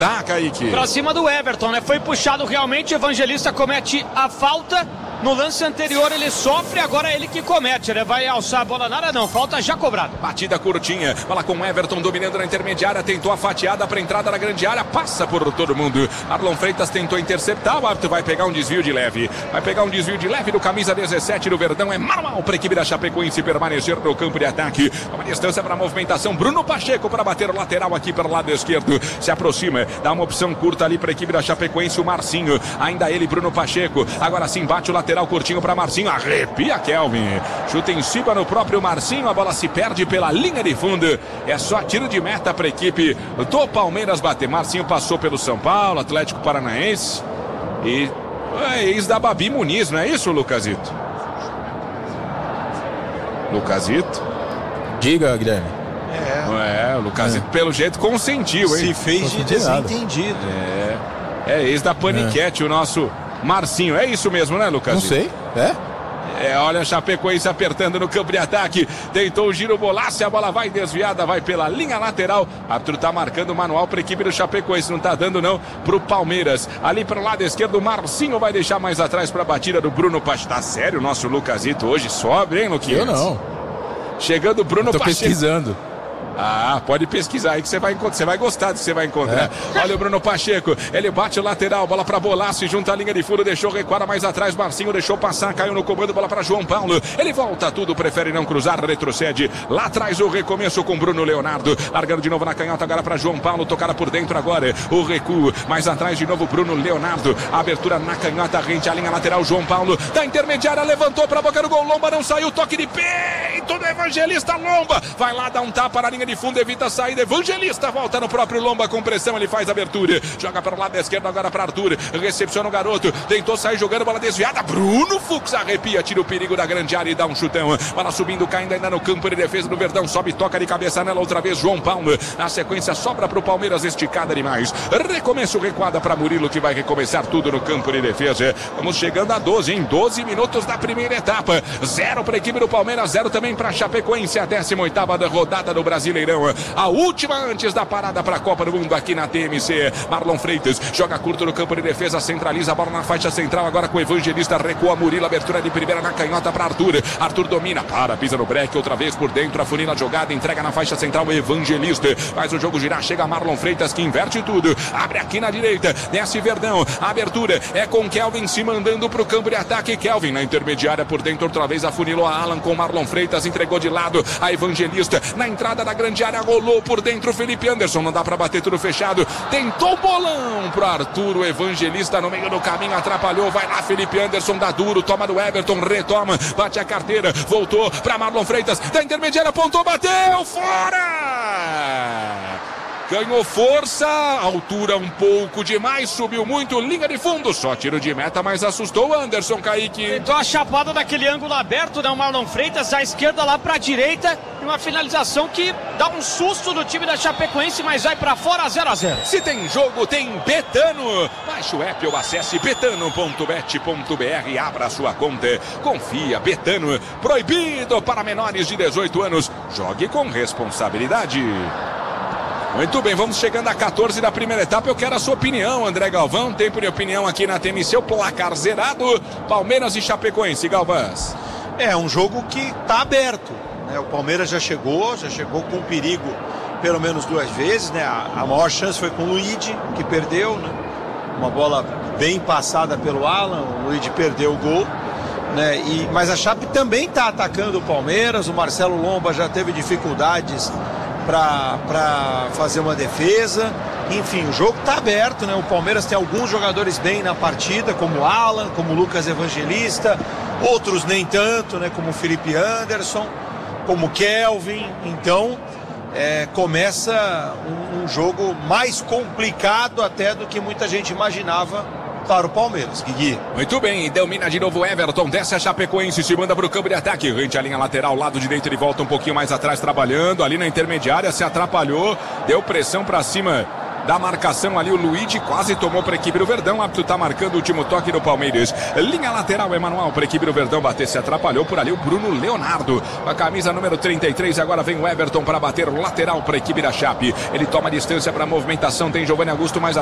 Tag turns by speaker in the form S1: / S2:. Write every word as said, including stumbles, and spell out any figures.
S1: Tá, Kaique.
S2: Pra cima do Everton, né? Foi puxado realmente, o Evangelista comete a falta. No lance anterior ele sofre, agora é ele que comete, né? Vai alçar a bola na área, não, falta já cobrada.
S1: Batida curtinha, bola com Everton dominando na intermediária, tentou a fatiada para entrada na grande área, passa por todo mundo. Marlon Freitas tentou interceptar, o árbitro vai pegar um desvio de leve. Vai pegar um desvio de leve do camisa dezessete do Verdão, é manual para a equipe da Chapecoense permanecer no campo de ataque. Uma distância para a movimentação, Bruno Pacheco para bater o lateral aqui pelo lado esquerdo. Se aproxima, dá uma opção curta ali para a equipe da Chapecoense, o Marcinho. Ainda ele, Bruno Pacheco. Agora sim, bate o lateral curtinho para Marcinho, arrepia Kelvin. Chuta em cima no próprio Marcinho, a bola se perde pela linha de fundo. É só tiro de meta para a equipe do Palmeiras bater. Marcinho passou pelo São Paulo, Atlético Paranaense. E é ex da Babi Muniz, não é isso, Lucasito? Lucasito?
S3: Diga, Guilherme.
S1: É, é o Lucasito é. pelo jeito consentiu, hein?
S4: Se fez de desentendido.
S1: É, é ex da Paniquete, é. o nosso Marcinho. É isso mesmo, né, Lucasito?
S3: Não sei, é?
S1: É, olha a Chapecoense apertando no campo de ataque. Tentou o giro bolaço, a bola vai desviada, vai pela linha lateral. O árbitro tá marcando o manual para a equipe do Chapecoense, não tá dando não pro Palmeiras. Ali pro lado esquerdo, o Marcinho vai deixar mais atrás para a batida do Bruno Pacheco. Tá sério o nosso Lucasito hoje? Sobe, hein, Luquinhas?
S3: Eu não.
S1: Chegando o Bruno
S3: Eu tô
S1: Pacheco.
S3: pesquisando.
S1: Ah, pode pesquisar aí que você vai, você vai gostar do que você vai encontrar. É. Olha o Bruno Pacheco, ele bate o lateral, bola para Bolaço, junta a linha de fundo, deixou recuar mais atrás, Marcinho deixou passar, caiu no comando, bola para João Paulo. Ele volta tudo, prefere não cruzar, retrocede. Lá atrás o recomeço com Bruno Leonardo, largando de novo na canhota agora para João Paulo, tocada por dentro agora. O recuo, mais atrás de novo Bruno Leonardo, abertura na canhota, rente a linha lateral, João Paulo, da intermediária, levantou para a boca do gol, Lomba não saiu, toque de peito do Evangelista, Lomba, vai lá dar um tapa na linha de fundo, evita a saída, Evangelista volta no próprio Lomba com pressão, ele faz a abertura, joga para o lado esquerdo agora para Arthur, recepciona o garoto, tentou sair jogando, bola desviada, Bruno Fux arrepia, tira o perigo da grande área e dá um chutão, bola subindo, caindo ainda no campo de defesa do Verdão, sobe, toca de cabeça nela outra vez, João Paulo, na sequência sobra para o Palmeiras, esticada demais, recomeço recuada para Murilo que vai recomeçar tudo no campo de defesa, vamos chegando a doze, em doze minutos da primeira etapa, zero para a equipe do Palmeiras, zero também para a Chapecoense, a décima oitava da rodada do Brasileirão, a última antes da parada para a Copa do Mundo aqui na T M C. Marlon Freitas joga curto no campo de defesa, centraliza a bola na faixa central agora com o Evangelista, recua Murilo, abertura de primeira na canhota para Arthur, Arthur domina, para, pisa no break, outra vez por dentro, afunila a jogada, entrega na faixa central o Evangelista, faz o jogo girar, chega Marlon Freitas que inverte tudo, abre aqui na direita, desce Verdão, a abertura é com Kelvin se mandando para o campo de ataque, Kelvin na intermediária por dentro, outra vez afunilou a Alan com Marlon Freitas, entregou de lado a Evangelista, na entrada da grande área, rolou por dentro Felipe Anderson, não dá pra bater tudo fechado, tentou bolão pro Arthur, o Evangelista no meio do caminho, atrapalhou, vai lá Felipe Anderson, dá duro, toma do Everton, retoma, bate a carteira, voltou pra Marlon Freitas, da intermediária, apontou, bateu, fora! Ganhou força, altura um pouco demais, subiu muito, linha de fundo, só tiro de meta, mas assustou o Anderson, Kaique.
S2: Tentou a chapada daquele ângulo aberto, né, o Marlon Freitas, da esquerda lá pra direita, e uma finalização que dá um susto do time da Chapecoense, mas vai pra fora, zero a zero.
S1: Se tem jogo, tem Betano. Baixe o app ou acesse betano ponto bet ponto br e abra a sua conta. Confia, Betano, proibido para menores de dezoito anos. Jogue com responsabilidade. Muito bem, vamos chegando a quatorze da primeira etapa. Eu quero a sua opinião, André Galvão. Tempo de opinião aqui na T M C. O placar zerado, Palmeiras e Chapecoense. Galvãs.
S4: É um jogo que tá aberto, né? O Palmeiras já chegou, já chegou com perigo pelo menos duas vezes, né? A, a maior chance foi com o Luigi, que perdeu, né? Uma bola bem passada pelo Alan, o Luigi perdeu o gol, né? E, mas a Chape também está atacando o Palmeiras. O Marcelo Lomba já teve dificuldades para fazer uma defesa. Enfim, o jogo está aberto, né? O Palmeiras tem alguns jogadores bem na partida, como o Alan, como o Lucas Evangelista, outros nem tanto, né? Como o Felipe Anderson, como o Kelvin. Então é, começa um, um jogo mais complicado até do que muita gente imaginava para o Palmeiras, Guigui.
S1: Muito bem, domina de novo Everton, desce a Chapecoense, se manda para o campo de ataque, rente a linha lateral, lado direito, ele volta um pouquinho mais atrás trabalhando, ali na intermediária se atrapalhou, deu pressão para cima da marcação ali, o Luigi quase tomou para a equipe do Verdão. O árbitro está marcando o último toque do Palmeiras. Linha lateral, Emanuel para a equipe do Verdão bater, se atrapalhou por ali o Bruno Leonardo, a camisa número trinta e três. Agora vem o Everton para bater, lateral para a equipe da Chape. Ele toma distância para a movimentação, tem Giovanni Augusto mais